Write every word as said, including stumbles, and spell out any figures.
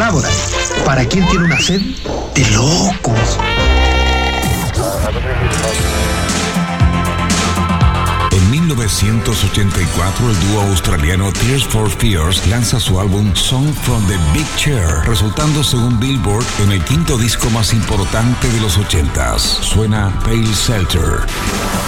Tábora, ¿para quién tiene una sed de locos? En mil novecientos ochenta y cuatro, el dúo australiano Tears for Fears lanza su álbum Song from the Big Chair, resultando según Billboard en el quinto disco más importante de los ochentas. Suena Pale Shelter.